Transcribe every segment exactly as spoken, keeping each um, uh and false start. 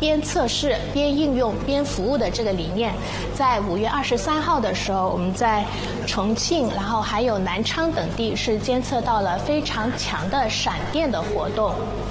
边测试边应用边服务的这个理念，在五月二十三号的时候，我们在重庆，然后还有南昌等地是监测到了非常强的闪电的活动。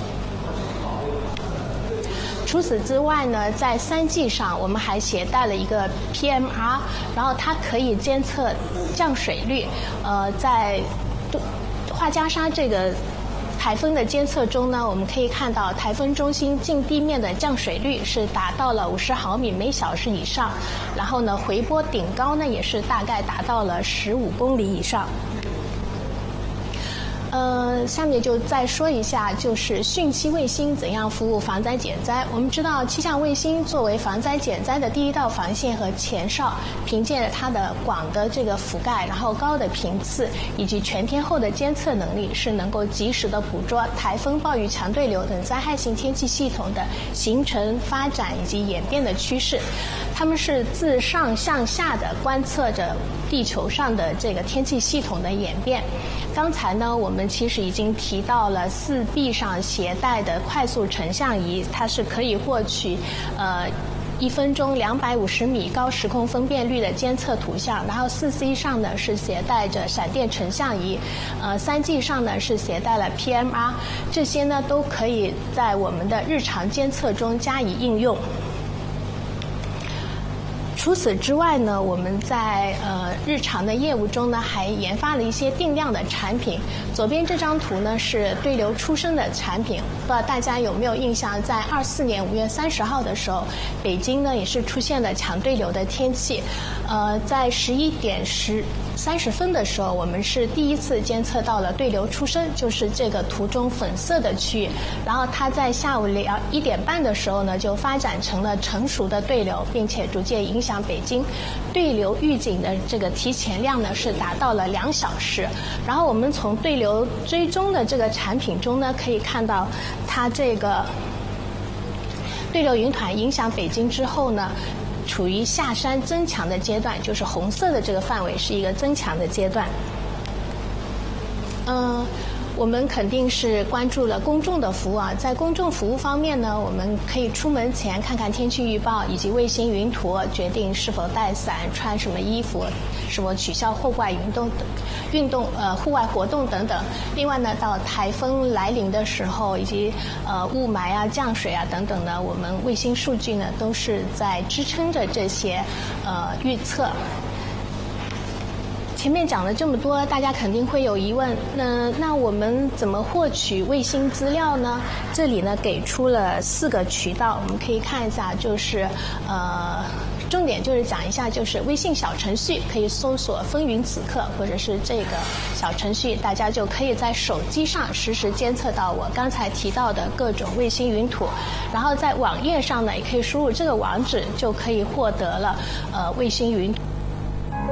除此之外呢，在三 G 上我们还携带了一个 P M R， 然后它可以监测降水率。呃，在画家沙这个台风的监测中呢，我们可以看到台风中心近地面的降水率是达到了五十毫米每小时以上，然后呢，回波顶高呢也是大概达到了十五公里以上。呃，下面就再说一下，就是汛期卫星怎样服务防灾减灾。我们知道，气象卫星作为防灾减灾的第一道防线和前哨，凭借着它的广的这个覆盖，然后高的频次以及全天候的监测能力，是能够及时的捕捉台风、暴雨、强对流等灾害性天气系统的形成、发展以及演变的趋势。它们是自上向下的观测着地球上的这个天气系统的演变。刚才呢，我们其实已经提到了四 B 上携带的快速成像仪，它是可以获取呃一分钟两百五十米高时空分辨率的监测图像。然后四 C 上呢是携带着闪电成像仪，呃三 G 上呢是携带了 P M R， 这些呢都可以在我们的日常监测中加以应用。除此之外呢，我们在呃日常的业务中呢，还研发了一些定量的产品。左边这张图呢是对流出生的产品，不知道大家有没有印象，在二四年五月三十号的时候，北京呢也是出现了强对流的天气。呃，在十一点十三十分的时候，我们是第一次监测到了对流出生，就是这个图中粉色的区域。然后它在下午两一点半的时候呢，就发展成了成熟的对流，并且逐渐影响北京。对流预警的这个提前量呢是达到了两小时。然后我们从对流追踪的这个产品中呢，可以看到它这个对流云团影响北京之后呢，处于下山增强的阶段，就是红色的这个范围是一个增强的阶段。嗯。我们肯定是关注了公众的服务啊，在公众服务方面呢，我们可以出门前看看天气预报以及卫星云图，决定是否带伞、穿什么衣服、是否取消户外运动、运动呃户外活动等等。另外呢，到台风来临的时候，以及呃雾霾啊、降水啊等等呢，我们卫星数据呢都是在支撑着这些呃预测。前面讲了这么多，大家肯定会有疑问，那那我们怎么获取卫星资料呢？这里呢给出了四个渠道，我们可以看一下，就是呃重点就是讲一下，就是微信小程序可以搜索风云此刻，或者是这个小程序，大家就可以在手机上实时监测到我刚才提到的各种卫星云图。然后在网页上呢，也可以输入这个网址，就可以获得了呃卫星云图。